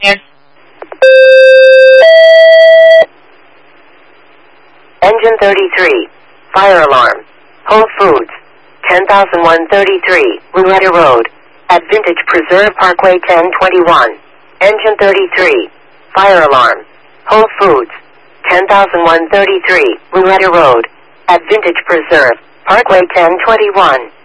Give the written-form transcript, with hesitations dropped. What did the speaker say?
Yes. Engine 33. Fire alarm. Whole Foods. 10,133, Rouletta Road. At Vintage Preserve Parkway 1021. Engine 33. Fire alarm. Whole Foods. 10,133, Rouletta Road. At Vintage Preserve Parkway 1021.